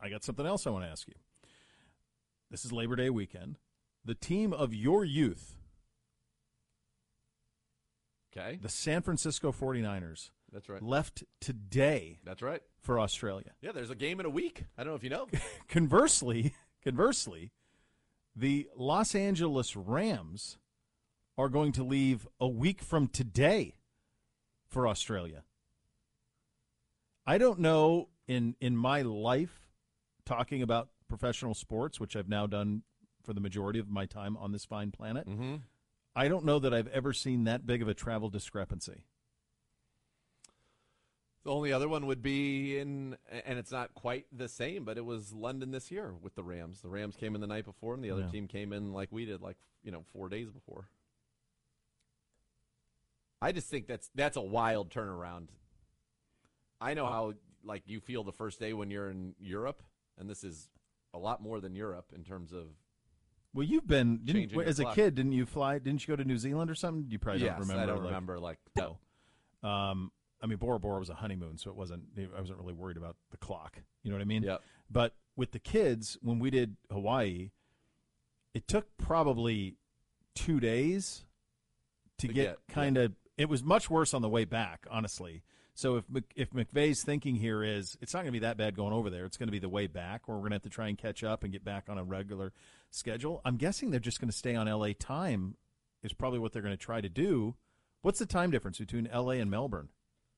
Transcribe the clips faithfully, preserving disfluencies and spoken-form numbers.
I got something else I want to ask you. This is Labor Day weekend. The team of your youth, okay, the San Francisco forty-niners, that's right, left today. That's right. For Australia. Yeah, there's a game in a week. I don't know if you know. Conversely, conversely, the Los Angeles Rams are going to leave a week from today for Australia. I don't know in in my life, talking about professional sports, which I've now done for the majority of my time on this fine planet, mm-hmm. I don't know that I've ever seen that big of a travel discrepancy. The only other one would be in, and it's not quite the same, but it was London this year with the Rams. The Rams came in the night before, and the other Yeah. team came in like we did, like, you know, four days before. I just think that's that's a wild turnaround. I know how, like, you feel the first day when you're in Europe, and this is a lot more than Europe in terms of. Well, you've been didn't, Changing your as a clock. kid. Didn't you fly? Didn't you go to New Zealand or something? You probably Yes, don't remember. I don't like, remember. Like, no. Um, I mean, Bora Bora was a honeymoon, so it wasn't. I wasn't really worried about the clock. You know what I mean? Yep. But with the kids, when we did Hawaii, it took probably two days to, To get, get, kind of. It was much worse on the way back, honestly. So if Mc- if McVay's thinking here is it's not going to be that bad going over there, it's going to be the way back, where we're going to have to try and catch up and get back on a regular schedule. I'm guessing they're just going to stay on L A time. Is probably what they're going to try to do. What's the time difference between L A and Melbourne?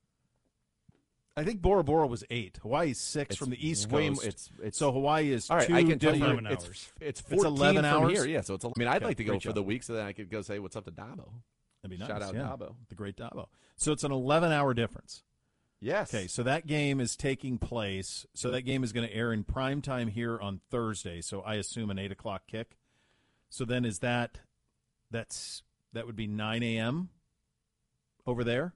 I think Bora Bora was eight. Hawaii's six It's from the East way Coast. mo- it's- it's- so Hawaii is All right, two I can tell you, different it's hours. it's It's fourteen eleven from hours? here. Yeah, so it's. A, I mean, I'd Okay, like to go great for job. the week so that I could go say what's up to Dabo. That'd be nice. Shout out yeah. Dabo. The great Dabo. So it's an eleven-hour difference. Yes. Okay, so that game is taking place. So that game is going to air in prime time here on Thursday. So I assume an eight o'clock kick. So then is that that's that would be nine a.m. over there?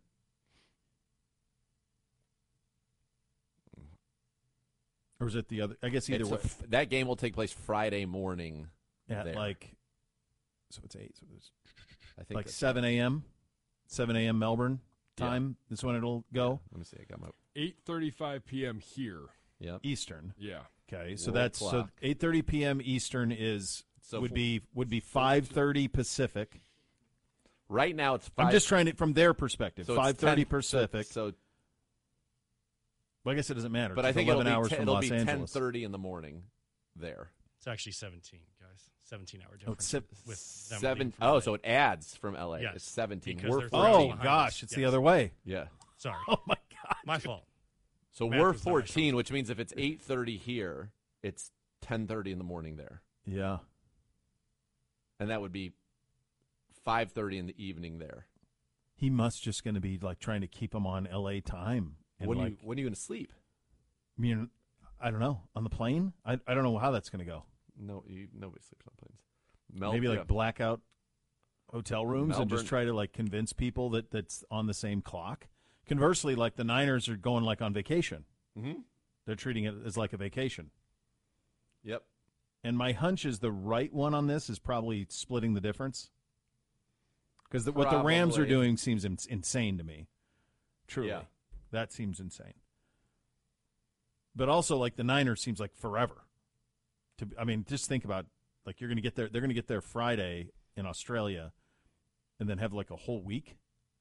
Or is it the other? I guess either It's a way. f- that game will take place Friday morning. At there. like, so it's eight. So it's I think like that's- seven a.m. seven a.m. Melbourne time is when it'll go. Let me see. I got my. eight thirty-five p.m. here. Yep. Eastern. Yeah. Okay, so World that's so clock. eight thirty p.m. Eastern is So would for- be would be five thirty Pacific. Right now it's five. I'm just trying to from their perspective. so it's five thirty ten Pacific. So, well, I guess it doesn't matter. but It's I think eleven it'll hours be ten, from it'll Los be ten Angeles. thirty in the morning there. It's actually seventeen, guys. seventeen-hour Oh, it's difference se- with them Seven. leaving from Oh, L A. so it adds from L A. Yes, It's seventeen. because We're they're fourteen. Oh behind gosh, us. it's the Yes. other way. Yeah. Sorry. Oh my god. My fault. So Math we're was not my fourteen, which means if it's eight thirty here, it's ten thirty in the morning there, Yeah. and that would be five thirty in the evening there. He must just going to be like trying to keep him on L A time. And When like, you when are you going to sleep? I mean, I don't know on the plane. I I don't know how that's going to go. No, you, nobody sleeps on planes. Mel- Maybe like yeah. blackout hotel rooms and just Melbourne. try to like convince people that that's on the same clock. Conversely, like the Niners are going like on vacation. Mhm. They're treating it as like a vacation. Yep. And my hunch is the right one on this is probably splitting the difference. Because what the Rams are Probably. doing seems in- insane to me. Truly. Yeah. That seems insane. But also, like, the Niners seems like forever. To I mean, just think about, like, you're going to get there. They're going to get there Friday in Australia and then have, like, a whole week.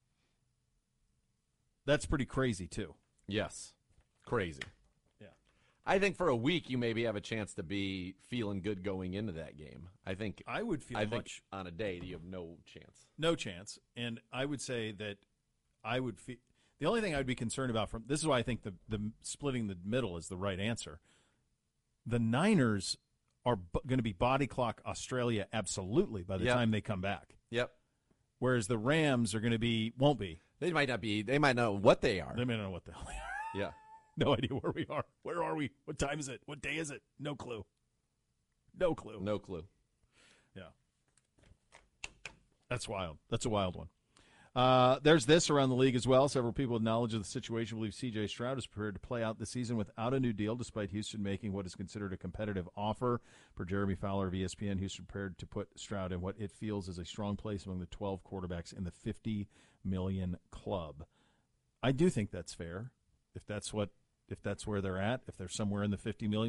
That's pretty crazy, too. Yes. Crazy. Yeah. I think for a week you maybe have a chance to be feeling good going into that game. I think I would feel I think much on a day you have no chance. no chance. And I would say that I would feel the only thing I'd be concerned about from this is why I think the the splitting the middle is the right answer. The Niners are b- going to be body clock Australia absolutely by the Yep. time they come back. Yep. Whereas the Rams are going to be won't be. They might not be. They might know what they are. They may not know what the hell they are. Yeah. No idea where we are. Where are we? What time is it? What day is it? No clue. No clue. No clue. Yeah. That's wild. That's a wild one. Uh, there's this around the league as well. Several people with knowledge of the situation believe C J Stroud is prepared to play out the season without a new deal, despite Houston making what is considered a competitive offer. Per Jeremy Fowler of E S P N, Houston prepared to put Stroud in what it feels is a strong place among the twelve quarterbacks in the fifty million club. I do think that's fair. If that's what, if that's where they're at, if they're somewhere in the fifty million.